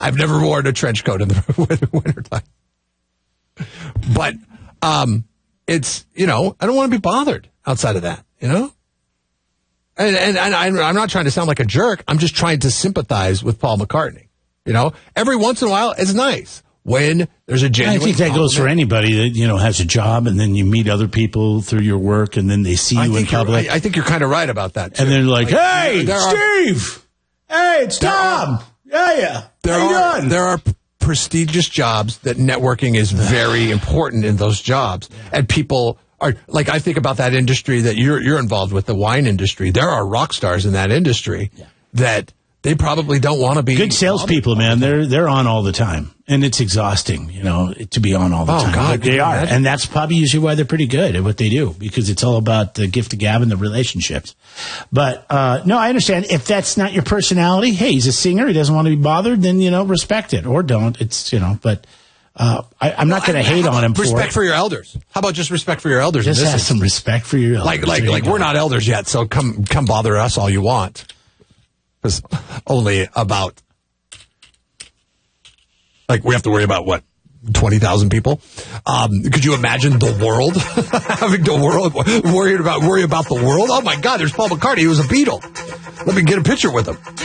I've never worn a trench coat in the wintertime. But it's, I don't want to be bothered outside of that, And I'm not trying to sound like a jerk. I'm just trying to sympathize with Paul McCartney. Every once in a while, it's nice when there's a genuine. I think that goes for anybody that, has a job and then you meet other people through your work and then they see you in public. I think you're kind of right about that, too. And they're like, hey, Steve! Hey, it's Tom! Yeah. How you doing? There are prestigious jobs that networking is very important in those jobs. And people are, like, I think about that industry that you're involved with, the wine industry. There are rock stars in that industry that they probably don't want to be. Good salespeople, man. They're on all the time. And it's exhausting, to be on all the time. God, but they are. And that's probably usually why they're pretty good at what they do, because it's all about the gift of gab and the relationships. But, no, I understand. If that's not your personality, hey, he's a singer. He doesn't want to be bothered, then, respect it. Or don't. It's, but I'm not going to hate on him for it. Respect for your elders. How about just respect for your elders? Just have some respect for your elders. Like we're not elders yet, so come bother us all you want. Because only about, we have to worry about, 20,000 people? Could you imagine the world? Having the world, worry about the world? Oh, my God, there's Paul McCartney. He was a Beatle. Let me get a picture with him.